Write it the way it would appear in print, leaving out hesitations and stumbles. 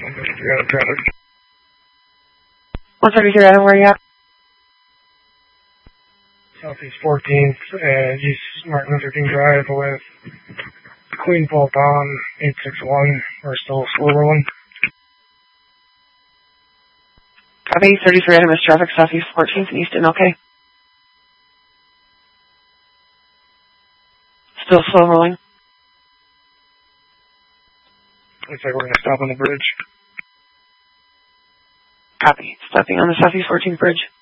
133 traffic. 133 Adam, where are you at? Southeast 14th, East Martin Luther King Drive with Queen Fault on 861. We're still slow rolling. Copy, 33 Adam is traffic, Southeast 14th and Easton, okay. Still slow rolling. Looks like we're going to stop on the bridge. Copy, stopping on the Southeast 14th bridge.